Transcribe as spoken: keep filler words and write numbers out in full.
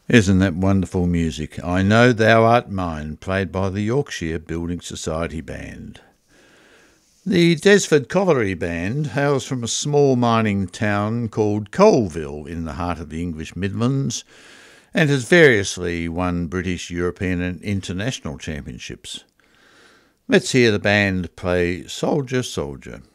Isn't that wonderful music? I Know Thou Art Mine, played by the Yorkshire Building Society Band. The Desford Colliery Band hails from a small mining town called Colville in the heart of the English Midlands and has variously won British, European and international championships. Let's hear the band play Soldier, Soldier.